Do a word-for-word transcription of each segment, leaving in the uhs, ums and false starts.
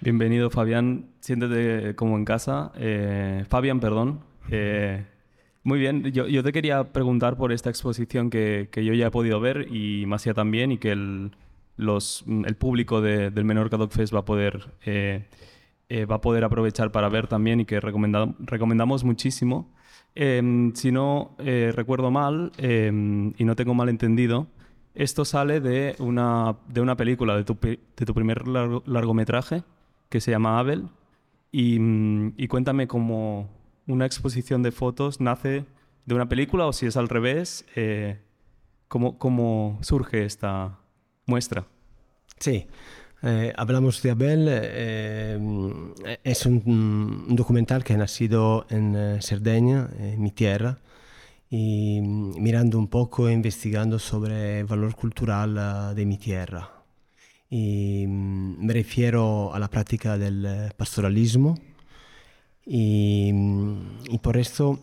Bienvenido, Fabián. Siéntete como en casa. Eh, Fabián, perdón. Eh, muy bien. Yo, yo te quería preguntar por esta exposición que, que yo ya he podido ver y Masia también, y que el, los, el público de, del Menorca Dog Fest va a poder, eh, eh, va a poder aprovechar para ver también, y que recomenda, recomendamos muchísimo. Eh, si no eh, recuerdo mal eh, y no tengo mal entendido, esto sale de una, de una película, de tu, de tu primer largo, largometraje, que se llama Abel. Y, y cuéntame cómo una exposición de fotos nace de una película, o si es al revés, eh, cómo, cómo surge esta muestra. Sí, eh, hablamos de Abel. Eh, es un, un documental que ha nacido en eh, Cerdeña, en mi tierra, y mirando un poco e investigando sobre el valor cultural uh, de mi tierra. Y um, me refiero a la práctica del pastoralismo, y, y por esto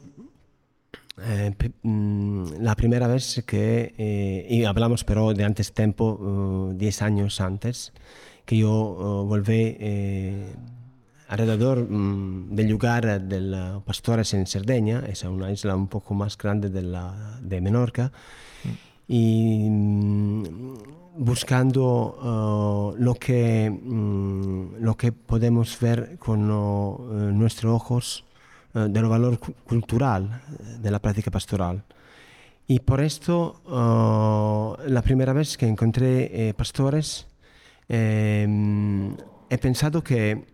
eh, pe, mm, la primera vez que, eh, y hablamos pero de antes tiempo, uh, diez años antes, que yo uh, volví eh, alrededor um, del lugar de los pastores en Cerdeña, es una isla un poco más grande de, la, de Menorca, mm. y um, buscando uh, lo, que, um, lo que podemos ver con uh, nuestros ojos uh, del valor cu- cultural de la práctica pastoral. Y por esto, uh, la primera vez que encontré eh, pastores, eh, he pensado que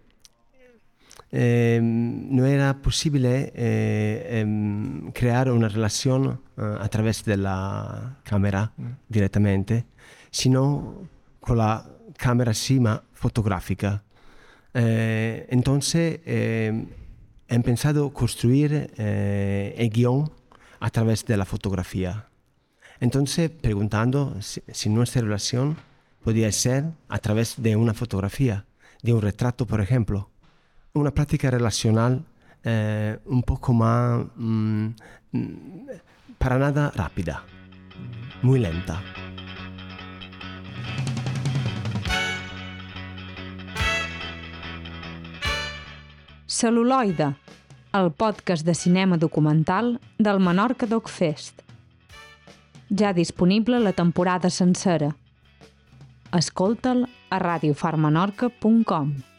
eh, no era posible eh, eh, crear una relación uh, a través de la cámara mm. directamente, sino con la cámara encima fotográfica. Eh, entonces, eh, he pensado construir eh, el guión a través de la fotografía. Entonces, preguntando si, si nuestra relación podía ser a través de una fotografía, de un retrato, por ejemplo. Una práctica relacional eh, un poco más, mmm, para nada rápida, muy lenta. Cel·luloide, el podcast de cinema documental del Menorca Dog Fest. Ja disponible la temporada sencera. Escolta'l a radio far menorca punt com.